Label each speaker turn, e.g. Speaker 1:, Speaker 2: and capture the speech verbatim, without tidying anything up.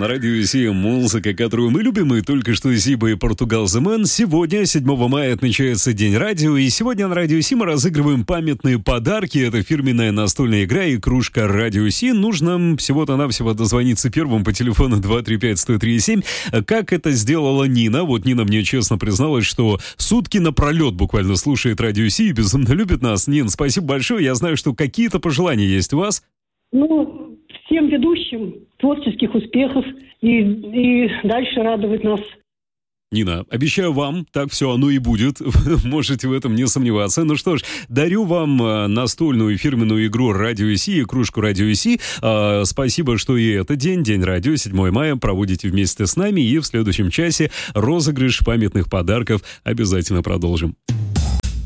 Speaker 1: на радио Си музыка, которую мы любим, и только что Зиба и Португал The Man. Сегодня, седьмого мая, отмечается День радио, и сегодня на радио Си мы разыгрываем памятные подарки. Это фирменная настольная игра и кружка радио Си. Нужно всего-то навсего дозвониться первым по телефону два три пять сто три семь. Как это сделала Нина? Вот Нина мне честно призналась, что сутки напролет буквально слушает радио Си и безумно любит нас. Нин, спасибо большое. Я знаю, что какие-то пожелания есть у вас.
Speaker 2: Ну, всем ведущим творческих успехов и, и дальше радовать нас.
Speaker 1: Нина, обещаю вам, так все оно и будет, можете в этом не сомневаться. Ну что ж, дарю вам настольную фирменную игру «Радио Си» и кружку «Радио Си». А, спасибо, что и этот день, День радио, седьмого мая, проводите вместе с нами. И в следующем часе розыгрыш памятных подарков обязательно продолжим.